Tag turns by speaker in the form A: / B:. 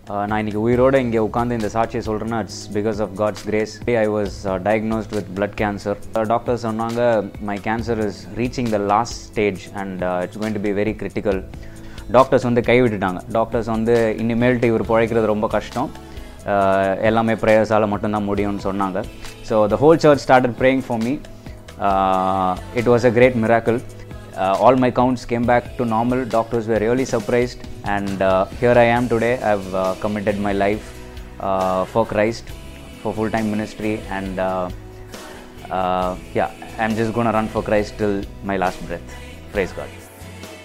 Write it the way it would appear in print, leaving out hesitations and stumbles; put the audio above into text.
A: நான் இன்றைக்கி உயிரோடு இங்கே உட்காந்து இந்த சாட்சியை சொல்கிறேன்னா it's because of God's grace. I was diagnosed with blood cancer. Doctor சொன்னாங்க my cancer is reaching the last stage and it's going to be very critical. Doctors வந்து கைவிட்டுட்டாங்க. டாக்டர்ஸ் வந்து இனிமேல்ட்டு இவர் பிழைக்கிறது ரொம்ப கஷ்டம், எல்லாமே ப்ரேயர்ஸால் மட்டும்தான் முடியும்னு சொன்னாங்க. So the whole search started praying for me. It was a great miracle. All my counts came back to normal. Doctors were really surprised, and here I am today. I've committed my life for Christ, for full-time ministry, and yeah, I'm just going to run for Christ till my last breath. Praise God.